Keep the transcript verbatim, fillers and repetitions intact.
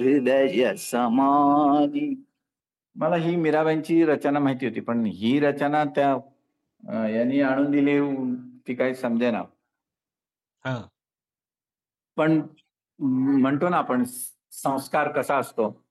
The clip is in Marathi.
हृदय समाधी. मला ही मीराबाईंची रचना माहिती होती, पण ही रचना त्या अ, यांनी आणून दिली ती काही समजेना. हां. पण म्हणतो ना आपण संस्कार कसा असतो?